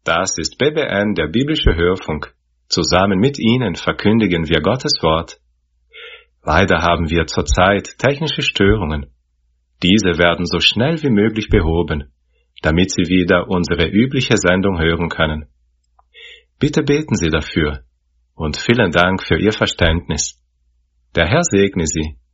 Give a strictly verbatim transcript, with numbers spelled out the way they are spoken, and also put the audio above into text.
Das ist B B N, der biblische Hörfunk. Zusammen mit Ihnen verkündigen wir Gottes Wort. Leider haben wir zurzeit technische Störungen. Diese werden so schnell wie möglich behoben, damit Sie wieder unsere übliche Sendung hören können. Bitte beten Sie dafür und vielen Dank für Ihr Verständnis. Der Herr segne Sie